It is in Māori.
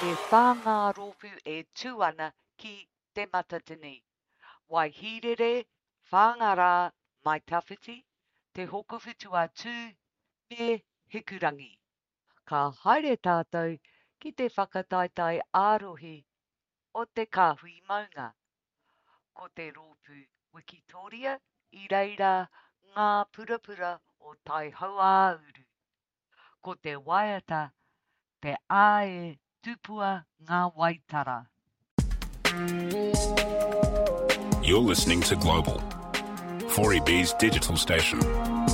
Te whāngā rōpu e tū ana ki te matatini. Wai hirere, whāngara mai tawhiti, te hokowhitu atu me hikurangi. Ka haere tātou ki te whakataitai ārohi o te kāhui maunga. Ko te rōpu Wikitoria i reira ngā purapura o tai hauāuru. Ko te waiata te āe tupua ngā waitara. You're listening to Global, 4EB's digital station.